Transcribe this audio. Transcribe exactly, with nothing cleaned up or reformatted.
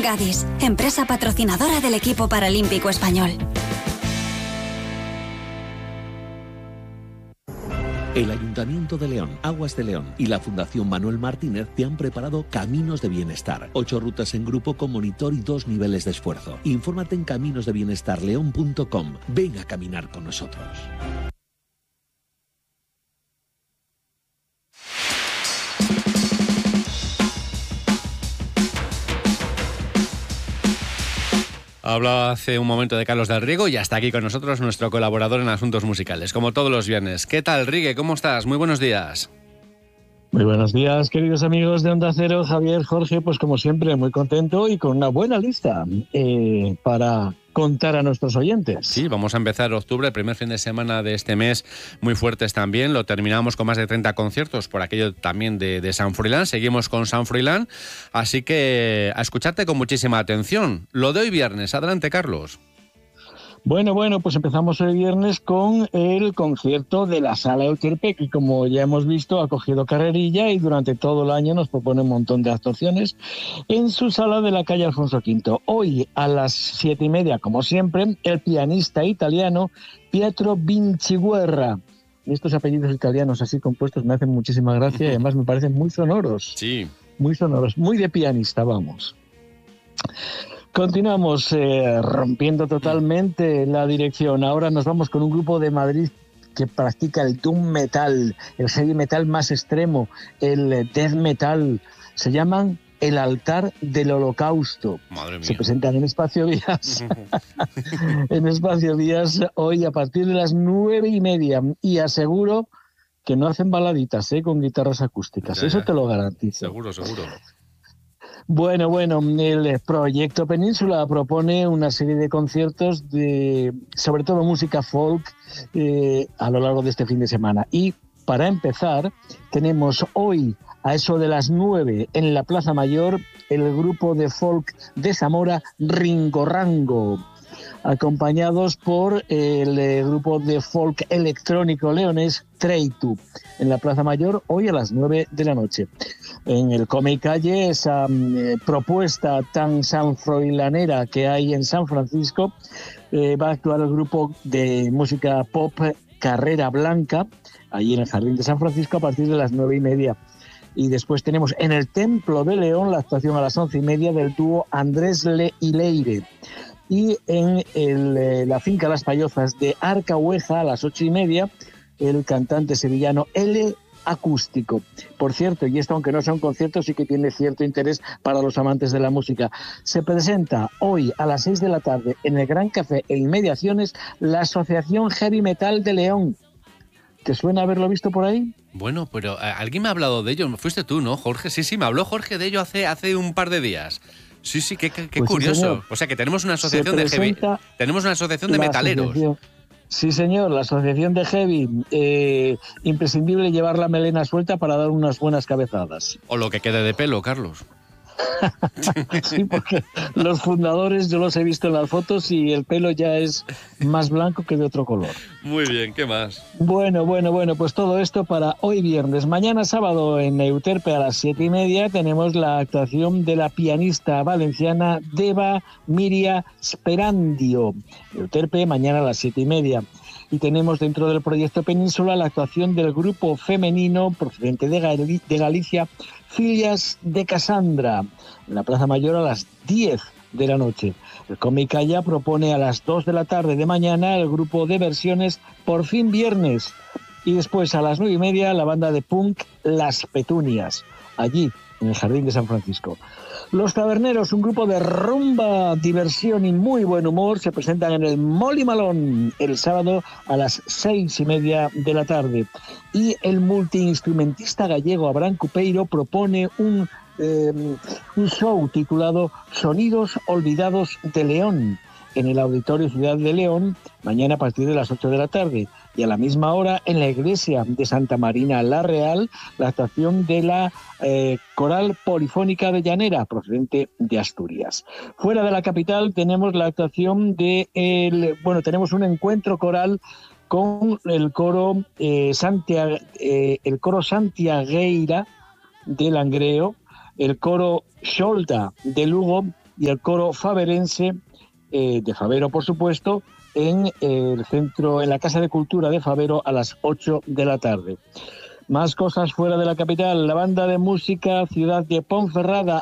Gadis, empresa patrocinadora del equipo paralímpico español. El Ayuntamiento de León, Aguas de León y la Fundación Manuel Martínez te han preparado Caminos de Bienestar. Ocho rutas en grupo con monitor y dos niveles de esfuerzo. Infórmate en caminos de bienestar león punto com. Ven a caminar con nosotros. Hablaba hace un momento de Carlos del Riego y hasta aquí con nosotros nuestro colaborador en asuntos musicales, como todos los viernes. ¿Qué tal, Rigue? ¿Cómo estás? Muy buenos días. Muy buenos días, queridos amigos de Onda Cero. Javier, Jorge, pues como siempre, muy contento y con una buena lista eh, para contar a nuestros oyentes. Sí, vamos a empezar octubre, el primer fin de semana de este mes, muy fuertes también. Lo terminamos con más de treinta conciertos, por aquello también de, de San Froilán. Seguimos con San Froilán, así que a escucharte con muchísima atención. Lo de hoy viernes. Adelante, Carlos. Bueno, bueno, pues empezamos el viernes con el concierto de la Sala Euterpe, que como ya hemos visto ha cogido carrerilla y durante todo el año nos propone un montón de actuaciones en su sala de la calle Alfonso Quinto. Hoy a las siete y media, como siempre, el pianista italiano Pietro Vinciguerra. Estos apellidos italianos así compuestos me hacen muchísima gracia y además me parecen muy sonoros. Sí. Muy sonoros, muy de pianista, vamos. Continuamos eh, rompiendo totalmente la dirección. Ahora nos vamos con un grupo de Madrid que practica el doom metal, el heavy metal más extremo, el death metal. Se llaman El Altar del Holocausto. Madre mía. Se presentan en Espacio Vías. en Espacio Vías hoy a partir de las nueve y media. Y aseguro que no hacen baladitas ¿eh? con guitarras acústicas. Ya, Eso ya. te lo garantizo. Seguro, seguro. Bueno, bueno, el Proyecto Península propone una serie de conciertos de, sobre todo música folk, eh, a lo largo de este fin de semana. Y para empezar, tenemos hoy, a eso de las nueve, en la Plaza Mayor, el grupo de folk de Zamora, Ringo Rango, acompañados por el eh, grupo de folk electrónico leonés Treitu, en la Plaza Mayor, hoy a las nueve de la noche. En el Come Calle, esa eh, propuesta tan sanfroilanera que hay en San Francisco, eh, va a actuar el grupo de música pop Carrera Blanca, allí en el Jardín de San Francisco, a partir de las nueve y media. Y después tenemos en el Templo de León la actuación a las once y media del dúo Andrés Le y Leire. Y en el, eh, la finca Las Payozas de Arcahueja a las ocho y media, el cantante sevillano L Acústico. Por cierto, y esto aunque no sea un concierto, sí que tiene cierto interés para los amantes de la música. Se presenta hoy a las seis de la tarde en el Gran Café e Inmediaciones la Asociación Heavy Metal de León. ¿Te suena haberlo visto por ahí? Bueno, pero eh, alguien me ha hablado de ello. Fuiste tú, ¿no, Jorge? Sí, sí, me habló Jorge de ello hace, hace un par de días. Sí, sí, qué, qué, qué pues curioso. Sí, señor. O sea, que tenemos una asociación de heavy. Tenemos una asociación de metaleros. Asociación. Sí, señor, la asociación de heavy. Eh, imprescindible llevar la melena suelta para dar unas buenas cabezadas. O lo que quede de pelo, Carlos. Sí, porque los fundadores yo los he visto en las fotos y el pelo ya es más blanco que de otro color. Muy bien, ¿qué más? Bueno, bueno, bueno, pues todo esto para hoy viernes. Mañana sábado en Euterpe a las siete y media tenemos la actuación de la pianista valenciana Deva Miria Sperandio. Euterpe mañana a las siete y media. Y tenemos dentro del Proyecto Península la actuación del grupo femenino procedente de, Gal- de Galicia, Fillas de Casandra, en la Plaza Mayor a las diez de la noche. El Comicaya propone a las dos de la tarde de mañana el grupo de versiones Por Fin Viernes. Y después a las nueve y media la banda de punk Las Petunias, allí en el Jardín de San Francisco. Los Taberneros, un grupo de rumba, diversión y muy buen humor, se presentan en el Molly Malone el sábado a las seis y media de la tarde. Y el multiinstrumentista gallego Abraham Cupeiro propone un, eh, un show titulado Sonidos Olvidados de León, en el Auditorio Ciudad de León, mañana a partir de las ocho de la tarde. Y a la misma hora, en la iglesia de Santa Marina La Real, la actuación de la eh, Coral Polifónica de Llanera, procedente de Asturias. Fuera de la capital tenemos la actuación de, el, bueno, tenemos un encuentro coral con el coro, eh, Santiago, eh, el coro Santiagueira de Langreo, el coro Xolda de Lugo y el coro faverense, eh, de Favero por supuesto, en el centro, en la Casa de Cultura de Favero a las ocho de la tarde. Más cosas fuera de la capital. La banda de música Ciudad de Ponferrada